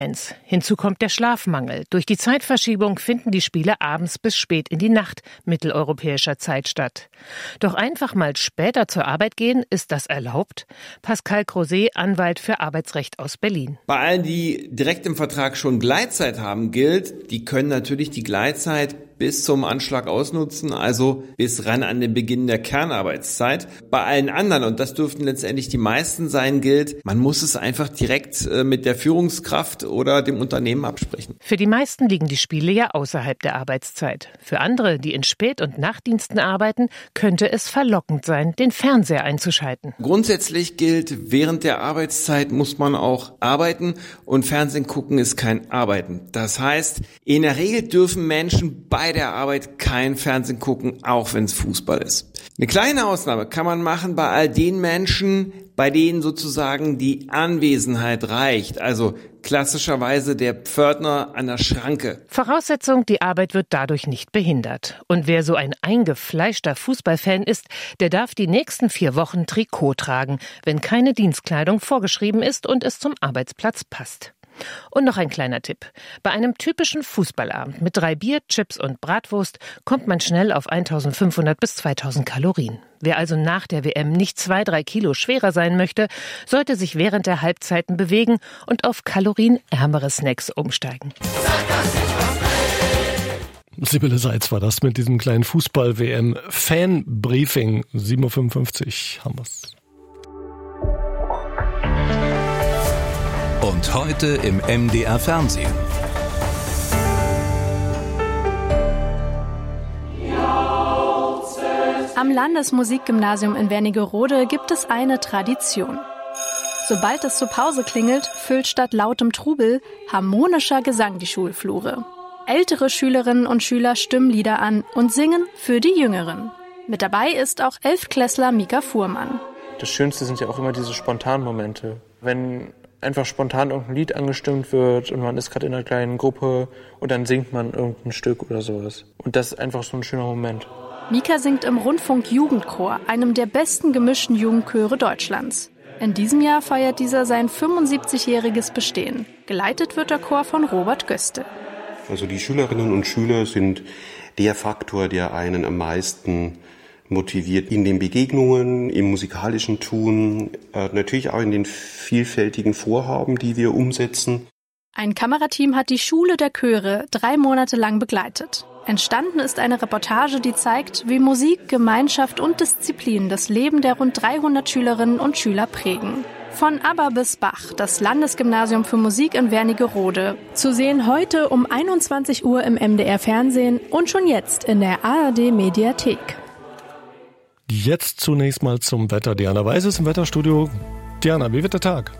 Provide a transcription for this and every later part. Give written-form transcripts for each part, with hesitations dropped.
Hinzu kommt der Schlafmangel. Durch die Zeitverschiebung finden die Spiele abends bis spät in die Nacht mitteleuropäischer Zeit statt. Doch einfach mal später zur Arbeit gehen, ist das erlaubt? Pascal Crozet, Anwalt für Arbeitsrecht aus Berlin. Bei allen, die direkt im Vertrag schon Gleitzeit haben, gilt, die können natürlich die Gleitzeit bis zum Anschlag ausnutzen, also bis ran an den Beginn der Kernarbeitszeit. Bei allen anderen, und das dürften letztendlich die meisten sein, gilt, man muss es einfach direkt mit der Führungskraft oder dem Unternehmen absprechen. Für die meisten liegen die Spiele ja außerhalb der Arbeitszeit. Für andere, die in Spät- und Nachtdiensten arbeiten, könnte es verlockend sein, den Fernseher einzuschalten. Grundsätzlich gilt, während der Arbeitszeit muss man auch arbeiten und Fernsehen gucken ist kein Arbeiten. Das heißt, in der Regel dürfen Menschen bei der Arbeit kein Fernsehen gucken, auch wenn es Fußball ist. Eine kleine Ausnahme kann man machen bei all den Menschen, bei denen sozusagen die Anwesenheit reicht, also klassischerweise der Pförtner an der Schranke. Voraussetzung, die Arbeit wird dadurch nicht behindert. Und wer so ein eingefleischter Fußballfan ist, der darf die nächsten 4 Wochen Trikot tragen, wenn keine Dienstkleidung vorgeschrieben ist und es zum Arbeitsplatz passt. Und noch ein kleiner Tipp. Bei einem typischen Fußballabend mit 3 Bier, Chips und Bratwurst kommt man schnell auf 1500 bis 2000 Kalorien. Wer also nach der WM nicht 2-3 Kilo schwerer sein möchte, sollte sich während der Halbzeiten bewegen und auf kalorienärmere Snacks umsteigen. Sibylle Seitz war das mit diesem kleinen Fußball-WM-Fan-Briefing. 7.55 Uhr haben wir's. Und heute im MDR Fernsehen. Am Landesmusikgymnasium in Wernigerode gibt es eine Tradition. Sobald es zur Pause klingelt, füllt statt lautem Trubel harmonischer Gesang die Schulflure. Ältere Schülerinnen und Schüler stimmen Lieder an und singen für die Jüngeren. Mit dabei ist auch Elftklässler Mika Fuhrmann. Das Schönste sind ja auch immer diese spontanen Momente. Wenn einfach spontan irgendein Lied angestimmt wird und man ist gerade in einer kleinen Gruppe und dann singt man irgendein Stück oder sowas. Und das ist einfach so ein schöner Moment. Mika singt im Rundfunk-Jugendchor, einem der besten gemischten Jugendchöre Deutschlands. In diesem Jahr feiert dieser sein 75-jähriges Bestehen. Geleitet wird der Chor von Robert Göste. Also die Schülerinnen und Schüler sind der Faktor, der einen am meisten motiviert in den Begegnungen, im musikalischen Tun, natürlich auch in den vielfältigen Vorhaben, die wir umsetzen. Ein Kamerateam hat die Schule der Chöre 3 Monate lang begleitet. Entstanden ist eine Reportage, die zeigt, wie Musik, Gemeinschaft und Disziplin das Leben der rund 300 Schülerinnen und Schüler prägen. Von ABBA bis Bach, das Landesgymnasium für Musik in Wernigerode. Zu sehen heute um 21 Uhr im MDR Fernsehen und schon jetzt in der ARD Mediathek. Jetzt zunächst mal zum Wetter. Diana Weiß ist im Wetterstudio. Diana, wie wird der Tag?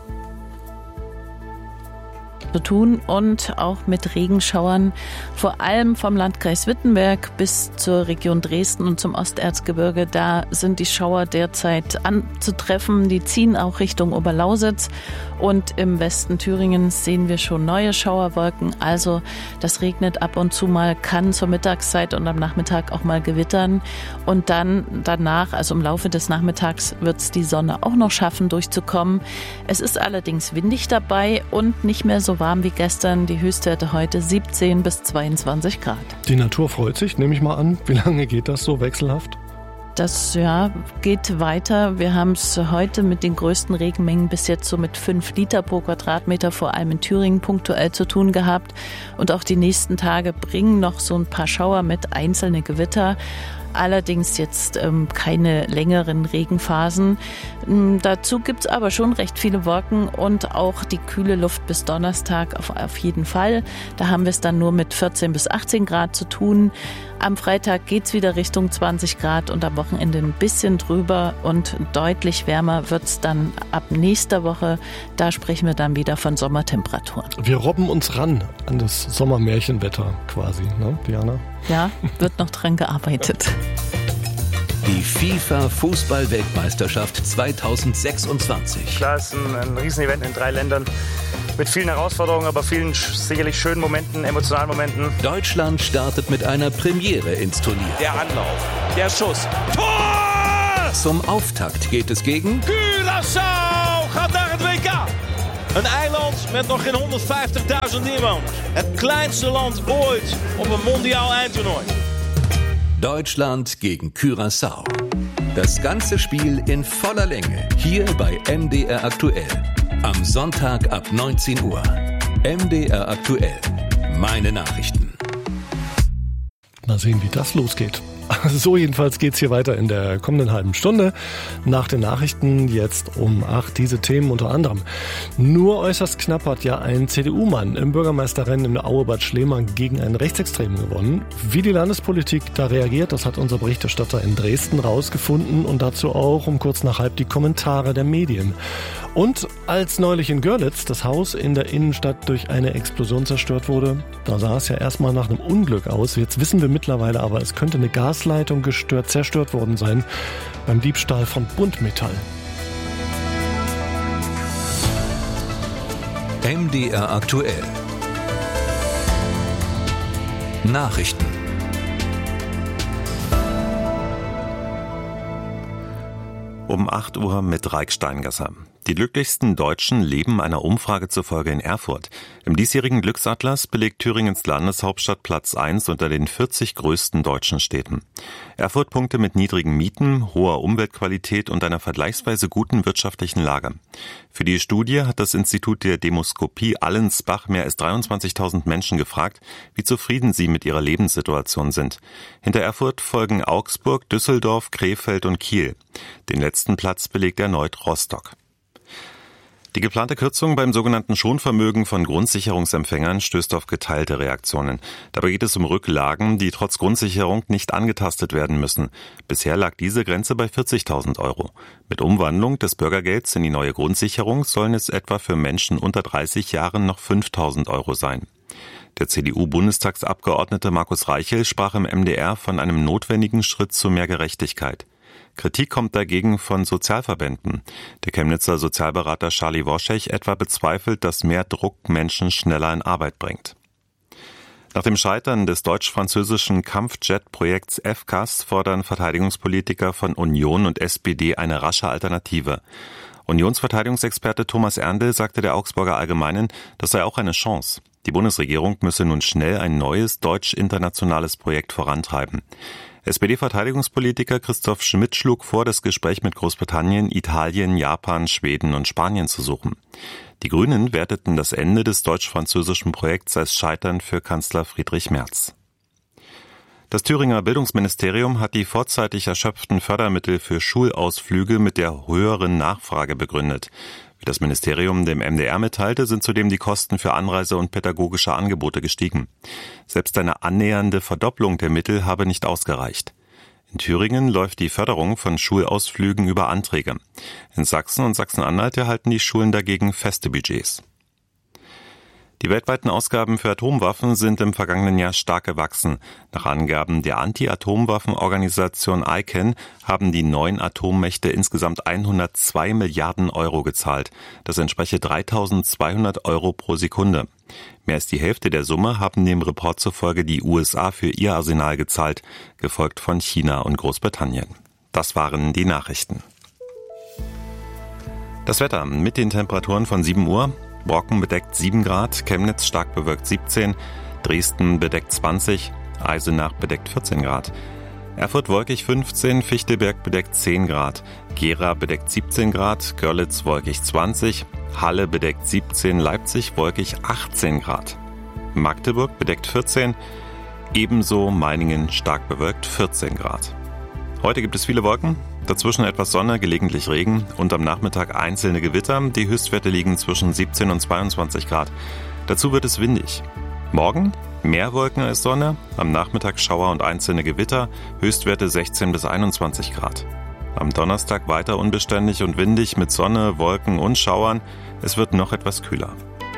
Zu tun und auch mit Regenschauern, vor allem vom Landkreis Wittenberg bis zur Region Dresden und zum Osterzgebirge. Da sind die Schauer derzeit anzutreffen. Die ziehen auch Richtung Oberlausitz und im Westen Thüringens sehen wir schon neue Schauerwolken. Also das regnet ab und zu mal, kann zur Mittagszeit und am Nachmittag auch mal gewittern. Und dann danach, also im Laufe des Nachmittags, wird es die Sonne auch noch schaffen, durchzukommen. Es ist allerdings windig dabei und nicht mehr so warm wie gestern. Die Höchstwerte heute 17 bis 22 Grad. Die Natur freut sich, nehme ich mal an. Wie lange geht das so wechselhaft? Das geht weiter. Wir haben es heute mit den größten Regenmengen bis jetzt so mit 5 Liter pro Quadratmeter, vor allem in Thüringen, punktuell zu tun gehabt. Und auch die nächsten Tage bringen noch so ein paar Schauer mit, einzelne Gewitter. Allerdings jetzt keine längeren Regenphasen. Dazu gibt's aber schon recht viele Wolken und auch die kühle Luft bis Donnerstag auf jeden Fall. Da haben wir es dann nur mit 14 bis 18 Grad zu tun. Am Freitag geht's wieder Richtung 20 Grad und am Wochenende ein bisschen drüber und deutlich wärmer wird's dann ab nächster Woche. Da sprechen wir dann wieder von Sommertemperaturen. Wir robben uns ran an das Sommermärchenwetter quasi, ne, Diana? Ja, wird noch dran gearbeitet. Die FIFA-Fußball-Weltmeisterschaft 2026. Klar, es ist ein Riesenevent in 3 Ländern mit vielen Herausforderungen, aber vielen sicherlich schönen Momenten, emotionalen Momenten. Deutschland startet mit einer Premiere ins Turnier. Der Anlauf, der Schuss, Tor! Zum Auftakt geht es gegen Curaçao gaat naar het WK. Een eiland met nog geen 150.000 inwoners. Het kleinste land ooit op een mondiaal eindtoernooi. Deutschland gegen Curaçao. Das ganze Spiel in voller Länge, hier bei MDR Aktuell. Am Sonntag ab 19 Uhr. MDR Aktuell. Meine Nachrichten. Mal sehen, wie das losgeht. So jedenfalls geht's hier weiter in der kommenden halben Stunde. Nach den Nachrichten jetzt um 8 diese Themen unter anderem. Nur äußerst knapp hat ja ein CDU-Mann im Bürgermeisterrennen in Aue-Bad Schlema gegen einen Rechtsextremen gewonnen. Wie die Landespolitik da reagiert, das hat unser Berichterstatter in Dresden rausgefunden und dazu auch um kurz nach halb die Kommentare der Medien. Und als neulich in Görlitz das Haus in der Innenstadt durch eine Explosion zerstört wurde, da sah es ja erstmal nach einem Unglück aus. Jetzt wissen wir mittlerweile aber, es könnte eine Gasleitung zerstört worden sein beim Diebstahl von Buntmetall. MDR Aktuell. Nachrichten. Um 8 Uhr mit Raik Steingasser. Die glücklichsten Deutschen leben einer Umfrage zufolge in Erfurt. Im diesjährigen Glücksatlas belegt Thüringens Landeshauptstadt Platz 1 unter den 40 größten deutschen Städten. Erfurt punkte mit niedrigen Mieten, hoher Umweltqualität und einer vergleichsweise guten wirtschaftlichen Lage. Für die Studie hat das Institut der Demoskopie Allensbach mehr als 23.000 Menschen gefragt, wie zufrieden sie mit ihrer Lebenssituation sind. Hinter Erfurt folgen Augsburg, Düsseldorf, Krefeld und Kiel. Den letzten Platz belegt erneut Rostock. Die geplante Kürzung beim sogenannten Schonvermögen von Grundsicherungsempfängern stößt auf geteilte Reaktionen. Dabei geht es um Rücklagen, die trotz Grundsicherung nicht angetastet werden müssen. Bisher lag diese Grenze bei 40.000 Euro. Mit Umwandlung des Bürgergelds in die neue Grundsicherung sollen es etwa für Menschen unter 30 Jahren noch 5.000 Euro sein. Der CDU-Bundestagsabgeordnete Markus Reichel sprach im MDR von einem notwendigen Schritt zu mehr Gerechtigkeit. Kritik kommt dagegen von Sozialverbänden. Der Chemnitzer Sozialberater Charlie Woschech etwa bezweifelt, dass mehr Druck Menschen schneller in Arbeit bringt. Nach dem Scheitern des deutsch-französischen Kampfjet-Projekts FCAS fordern Verteidigungspolitiker von Union und SPD eine rasche Alternative. Unionsverteidigungsexperte Thomas Erndl sagte der Augsburger Allgemeinen, das sei auch eine Chance. Die Bundesregierung müsse nun schnell ein neues deutsch-internationales Projekt vorantreiben. SPD-Verteidigungspolitiker Christoph Schmidt schlug vor, das Gespräch mit Großbritannien, Italien, Japan, Schweden und Spanien zu suchen. Die Grünen werteten das Ende des deutsch-französischen Projekts als Scheitern für Kanzler Friedrich Merz. Das Thüringer Bildungsministerium hat die vorzeitig erschöpften Fördermittel für Schulausflüge mit der höheren Nachfrage begründet. Wie das Ministerium dem MDR mitteilte, sind zudem die Kosten für Anreise und pädagogische Angebote gestiegen. Selbst eine annähernde Verdopplung der Mittel habe nicht ausgereicht. In Thüringen läuft die Förderung von Schulausflügen über Anträge. In Sachsen und Sachsen-Anhalt erhalten die Schulen dagegen feste Budgets. Die weltweiten Ausgaben für Atomwaffen sind im vergangenen Jahr stark gewachsen. Nach Angaben der Anti-Atomwaffenorganisation ICAN haben die 9 Atommächte insgesamt 102 Milliarden Euro gezahlt. Das entspreche 3.200 Euro pro Sekunde. Mehr als die Hälfte der Summe haben dem Report zufolge die USA für ihr Arsenal gezahlt, gefolgt von China und Großbritannien. Das waren die Nachrichten. Das Wetter mit den Temperaturen von 7 Uhr. Brocken bedeckt 7 Grad, Chemnitz stark bewölkt 17, Dresden bedeckt 20, Eisenach bedeckt 14 Grad, Erfurt wolkig 15, Fichtelberg bedeckt 10 Grad, Gera bedeckt 17 Grad, Görlitz wolkig 20, Halle bedeckt 17, Leipzig wolkig 18 Grad, Magdeburg bedeckt 14, ebenso Meiningen stark bewölkt 14 Grad. Heute gibt es viele Wolken, dazwischen etwas Sonne, gelegentlich Regen und am Nachmittag einzelne Gewitter. Die Höchstwerte liegen zwischen 17 und 22 Grad. Dazu wird es windig. Morgen mehr Wolken als Sonne, am Nachmittag Schauer und einzelne Gewitter, Höchstwerte 16 bis 21 Grad. Am Donnerstag weiter unbeständig und windig mit Sonne, Wolken und Schauern. Es wird noch etwas kühler.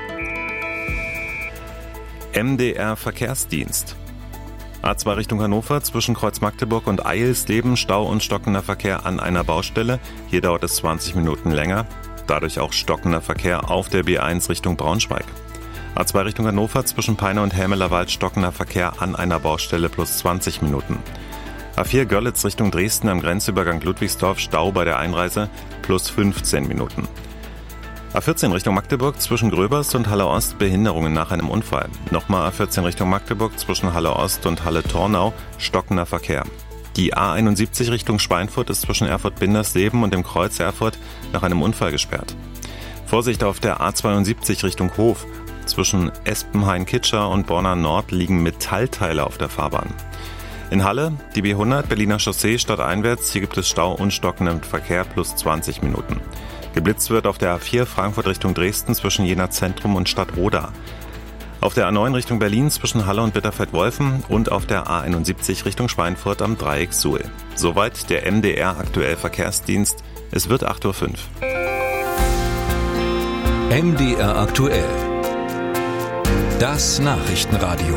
MDR Verkehrsdienst. A2 Richtung Hannover zwischen Kreuz Magdeburg und Eilsleben, Stau und stockender Verkehr an einer Baustelle. Hier dauert es 20 Minuten länger. Dadurch auch stockender Verkehr auf der B1 Richtung Braunschweig. A2 Richtung Hannover zwischen Peine und Helmelerwald stockender Verkehr an einer Baustelle plus 20 Minuten. A4 Görlitz Richtung Dresden am Grenzübergang Ludwigsdorf Stau bei der Einreise plus 15 Minuten. A14 Richtung Magdeburg zwischen Gröbers und Halle Ost Behinderungen nach einem Unfall. Nochmal A14 Richtung Magdeburg zwischen Halle Ost und Halle Tornau stockender Verkehr. Die A71 Richtung Schweinfurt ist zwischen Erfurt-Bindersleben und dem Kreuz Erfurt nach einem Unfall gesperrt. Vorsicht auf der A72 Richtung Hof. Zwischen Espenhain-Kitscher und Borna Nord liegen Metallteile auf der Fahrbahn. In Halle, die B100 Berliner Chaussee stadteinwärts, hier gibt es Stau und stockenden Verkehr plus 20 Minuten. Geblitzt wird auf der A4 Frankfurt Richtung Dresden zwischen Jena Zentrum und Stadtroda. Auf der A9 Richtung Berlin zwischen Halle und Bitterfeld-Wolfen und auf der A71 Richtung Schweinfurt am Dreieck Suhl. Soweit der MDR aktuell Verkehrsdienst. Es wird 8:05 Uhr. MDR aktuell. Das Nachrichtenradio.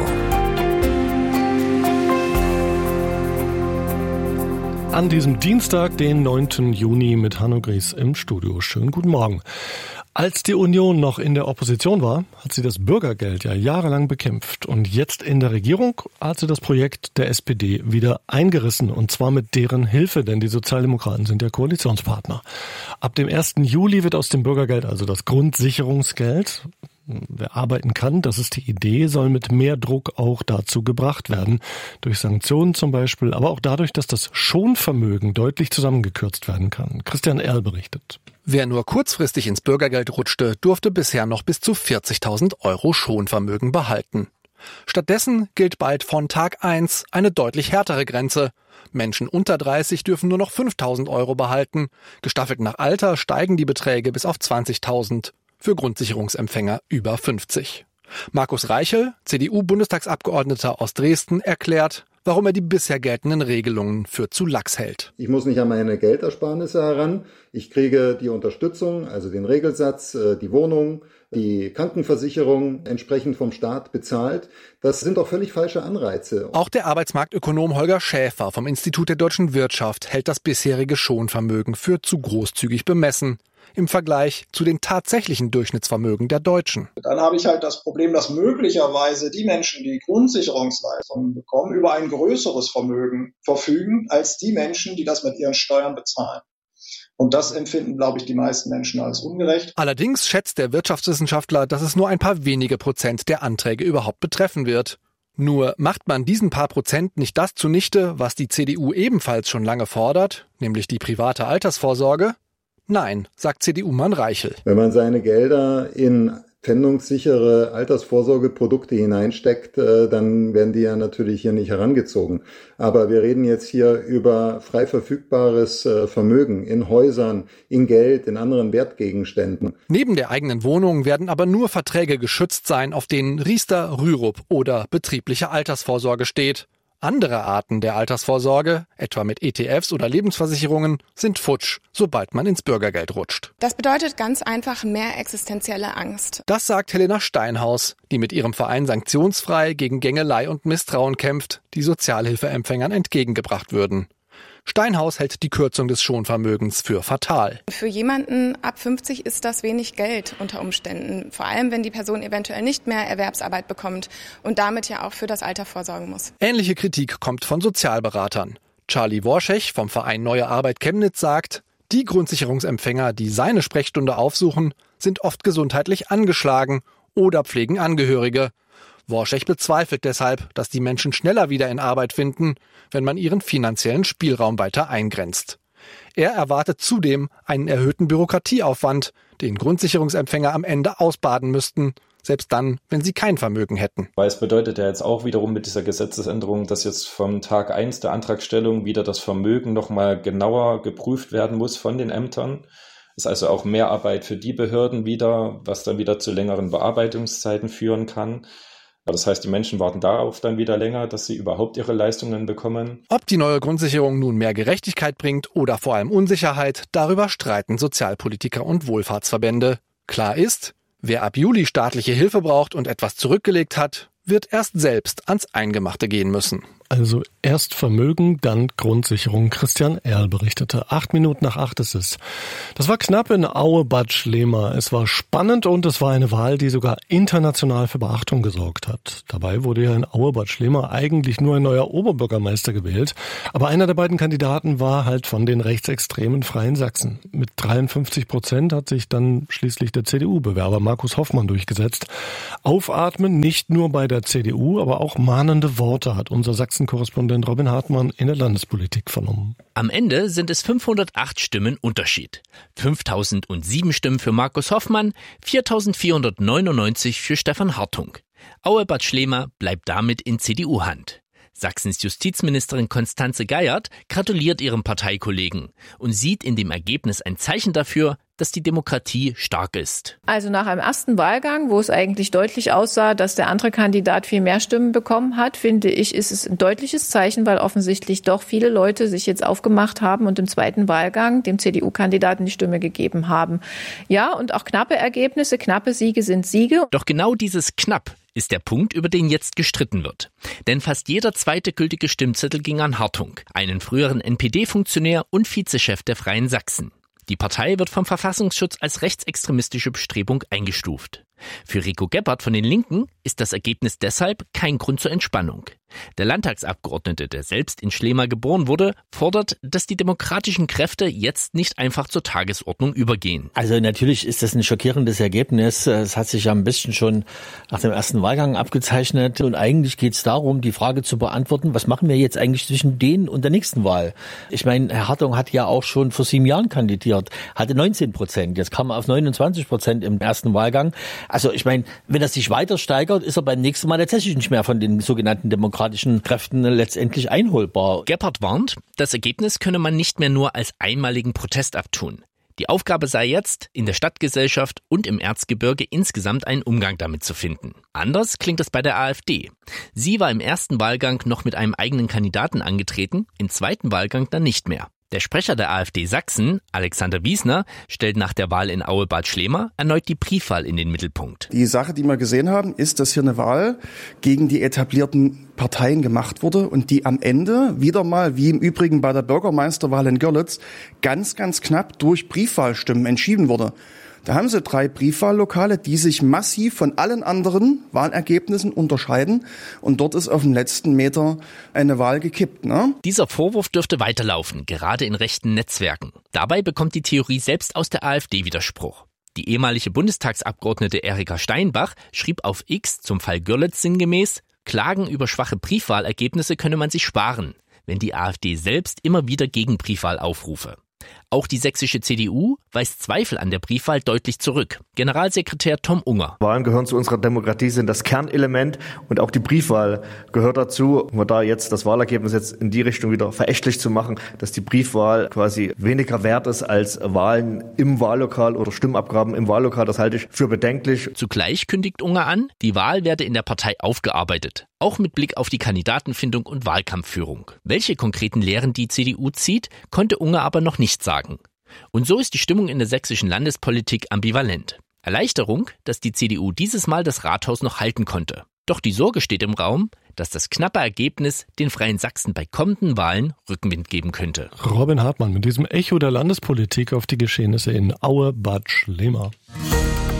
An diesem Dienstag, den 9. Juni, mit Hanno Gries im Studio. Schönen guten Morgen. Als die Union noch in der Opposition war, hat sie das Bürgergeld ja jahrelang bekämpft. Und jetzt in der Regierung hat sie das Projekt der SPD wieder eingerissen. Und zwar mit deren Hilfe, denn die Sozialdemokraten sind ja Koalitionspartner. Ab dem 1. Juli wird aus dem Bürgergeld also das Grundsicherungsgeld. Wer arbeiten kann, das ist die Idee, soll mit mehr Druck auch dazu gebracht werden. Durch Sanktionen zum Beispiel, aber auch dadurch, dass das Schonvermögen deutlich zusammengekürzt werden kann. Christian Erl berichtet. Wer nur kurzfristig ins Bürgergeld rutschte, durfte bisher noch bis zu 40.000 € Schonvermögen behalten. Stattdessen gilt bald von Tag 1 eine deutlich härtere Grenze. Menschen unter 30 dürfen nur noch 5.000 € behalten. Gestaffelt nach Alter steigen die Beträge bis auf 20.000. Für Grundsicherungsempfänger über 50. Markus Reichel, CDU-Bundestagsabgeordneter aus Dresden, erklärt, warum er die bisher geltenden Regelungen für zu lax hält. Ich muss nicht an meine Geldersparnisse heran. Ich kriege die Unterstützung, also den Regelsatz, die Wohnung, die Krankenversicherung entsprechend vom Staat bezahlt. Das sind doch völlig falsche Anreize. Auch der Arbeitsmarktökonom Holger Schäfer vom Institut der deutschen Wirtschaft hält das bisherige Schonvermögen für zu großzügig bemessen im Vergleich zu den tatsächlichen Durchschnittsvermögen der Deutschen. Dann habe ich halt das Problem, dass möglicherweise die Menschen, die Grundsicherungsleistungen bekommen, über ein größeres Vermögen verfügen, als die Menschen, die das mit ihren Steuern bezahlen. Und das empfinden, glaube ich, die meisten Menschen als ungerecht. Allerdings schätzt der Wirtschaftswissenschaftler, dass es nur ein paar wenige Prozent der Anträge überhaupt betreffen wird. Nur macht man diesen paar Prozent nicht das zunichte, was die CDU ebenfalls schon lange fordert, nämlich die private Altersvorsorge? Nein, sagt CDU-Mann Reichel. Wenn man seine Gelder in pfändungssichere Altersvorsorgeprodukte hineinsteckt, dann werden die ja natürlich hier nicht herangezogen. Aber wir reden jetzt hier über frei verfügbares Vermögen in Häusern, in Geld, in anderen Wertgegenständen. Neben der eigenen Wohnung werden aber nur Verträge geschützt sein, auf denen Riester, Rürup oder betriebliche Altersvorsorge steht. Andere Arten der Altersvorsorge, etwa mit ETFs oder Lebensversicherungen, sind futsch, sobald man ins Bürgergeld rutscht. Das bedeutet ganz einfach mehr existenzielle Angst. Das sagt Helena Steinhaus, die mit ihrem Verein Sanktionsfrei gegen Gängelei und Misstrauen kämpft, die Sozialhilfeempfängern entgegengebracht würden. Steinhaus hält die Kürzung des Schonvermögens für fatal. Für jemanden ab 50 ist das wenig Geld unter Umständen. Vor allem, wenn die Person eventuell nicht mehr Erwerbsarbeit bekommt und damit ja auch für das Alter vorsorgen muss. Ähnliche Kritik kommt von Sozialberatern. Charlie Worschech vom Verein Neue Arbeit Chemnitz sagt, die Grundsicherungsempfänger, die seine Sprechstunde aufsuchen, sind oft gesundheitlich angeschlagen oder pflegen Angehörige. Worschech bezweifelt deshalb, dass die Menschen schneller wieder in Arbeit finden, wenn man ihren finanziellen Spielraum weiter eingrenzt. Er erwartet zudem einen erhöhten Bürokratieaufwand, den Grundsicherungsempfänger am Ende ausbaden müssten, selbst dann, wenn sie kein Vermögen hätten. Weil es bedeutet ja jetzt auch wiederum mit dieser Gesetzesänderung, dass jetzt vom Tag 1 der Antragstellung wieder das Vermögen nochmal genauer geprüft werden muss von den Ämtern. Das ist also auch mehr Arbeit für die Behörden wieder, was dann wieder zu längeren Bearbeitungszeiten führen kann. Das heißt, die Menschen warten darauf dann wieder länger, dass sie überhaupt ihre Leistungen bekommen. Ob die neue Grundsicherung nun mehr Gerechtigkeit bringt oder vor allem Unsicherheit, darüber streiten Sozialpolitiker und Wohlfahrtsverbände. Klar ist, wer ab Juli staatliche Hilfe braucht und etwas zurückgelegt hat, wird erst selbst ans Eingemachte gehen müssen. Also erst Vermögen, dann Grundsicherung. Christian Erl berichtete. 8:08 ist es. Das war knapp in Aue-Bad Schlema. Es war spannend und es war eine Wahl, die sogar international für Beachtung gesorgt hat. Dabei wurde ja in Aue-Bad Schlema eigentlich nur ein neuer Oberbürgermeister gewählt. Aber einer der beiden Kandidaten war halt von den rechtsextremen Freien Sachsen. Mit 53% hat sich dann schließlich der CDU-Bewerber Markus Hoffmann durchgesetzt. Aufatmen nicht nur bei der CDU, aber auch mahnende Worte hat unser Sachsen-Korrespondent Robin Hartmann in der Landespolitik vernommen. Am Ende sind es 508 Stimmen Unterschied. 5.007 Stimmen für Markus Hoffmann, 4.499 für Stefan Hartung. Aue-Bad Schlema bleibt damit in CDU-Hand. Sachsens Justizministerin Constanze Geiert gratuliert ihrem Parteikollegen und sieht in dem Ergebnis ein Zeichen dafür, dass die Demokratie stark ist. Also nach einem ersten Wahlgang, wo es eigentlich deutlich aussah, dass der andere Kandidat viel mehr Stimmen bekommen hat, finde ich, ist es ein deutliches Zeichen, weil offensichtlich doch viele Leute sich jetzt aufgemacht haben und im zweiten Wahlgang dem CDU-Kandidaten die Stimme gegeben haben. Ja, und auch knappe Ergebnisse, knappe Siege sind Siege. Doch genau dieses knapp ist der Punkt, über den jetzt gestritten wird. Denn fast jeder zweite gültige Stimmzettel ging an Hartung, einen früheren NPD-Funktionär und Vizechef der Freien Sachsen. Die Partei wird vom Verfassungsschutz als rechtsextremistische Bestrebung eingestuft. Für Rico Gebhardt von den Linken ist das Ergebnis deshalb kein Grund zur Entspannung. Der Landtagsabgeordnete, der selbst in Schlema geboren wurde, fordert, dass die demokratischen Kräfte jetzt nicht einfach zur Tagesordnung übergehen. Also natürlich ist das ein schockierendes Ergebnis. Es hat sich ja ein bisschen schon nach dem ersten Wahlgang abgezeichnet. Und eigentlich geht es darum, die Frage zu beantworten, was machen wir jetzt eigentlich zwischen denen und der nächsten Wahl? Ich meine, Herr Hartung hat ja auch schon vor 7 Jahren kandidiert, hatte 19%. Jetzt kam er auf 29% im ersten Wahlgang. Also ich meine, wenn er sich weiter steigert, ist er beim nächsten Mal tatsächlich nicht mehr von den sogenannten demokratischen Kräften letztendlich einholbar. Gebhardt warnt, das Ergebnis könne man nicht mehr nur als einmaligen Protest abtun. Die Aufgabe sei jetzt, in der Stadtgesellschaft und im Erzgebirge insgesamt einen Umgang damit zu finden. Anders klingt es bei der AfD. Sie war im ersten Wahlgang noch mit einem eigenen Kandidaten angetreten, im zweiten Wahlgang dann nicht mehr. Der Sprecher der AfD Sachsen, Alexander Wiesner, stellt nach der Wahl in Aue-Bad Schlema erneut die Briefwahl in den Mittelpunkt. Die Sache, die wir gesehen haben, ist, dass hier eine Wahl gegen die etablierten Parteien gemacht wurde und die am Ende wieder mal, wie im Übrigen bei der Bürgermeisterwahl in Görlitz, ganz, ganz knapp durch Briefwahlstimmen entschieden wurde. Da haben sie 3 Briefwahllokale, die sich massiv von allen anderen Wahlergebnissen unterscheiden. Und dort ist auf dem letzten Meter eine Wahl gekippt. Ne? Dieser Vorwurf dürfte weiterlaufen, gerade in rechten Netzwerken. Dabei bekommt die Theorie selbst aus der AfD Widerspruch. Die ehemalige Bundestagsabgeordnete Erika Steinbach schrieb auf X zum Fall Görlitz sinngemäß: Klagen über schwache Briefwahlergebnisse könne man sich sparen, wenn die AfD selbst immer wieder gegen Briefwahl aufrufe. Auch die sächsische CDU weist Zweifel an der Briefwahl deutlich zurück. Generalsekretär Tom Unger. Wahlen gehören zu unserer Demokratie, sind das Kernelement und auch die Briefwahl gehört dazu. Um da jetzt das Wahlergebnis jetzt in die Richtung wieder verächtlich zu machen, dass die Briefwahl quasi weniger wert ist als Wahlen im Wahllokal oder Stimmabgaben im Wahllokal, das halte ich für bedenklich. Zugleich kündigt Unger an, die Wahl werde in der Partei aufgearbeitet. Auch mit Blick auf die Kandidatenfindung und Wahlkampfführung. Welche konkreten Lehren die CDU zieht, konnte Unger aber noch nicht sagen. Und so ist die Stimmung in der sächsischen Landespolitik ambivalent. Erleichterung, dass die CDU dieses Mal das Rathaus noch halten konnte. Doch die Sorge steht im Raum, dass das knappe Ergebnis den Freien Sachsen bei kommenden Wahlen Rückenwind geben könnte. Robin Hartmann mit diesem Echo der Landespolitik auf die Geschehnisse in Aue-Bad Schlema.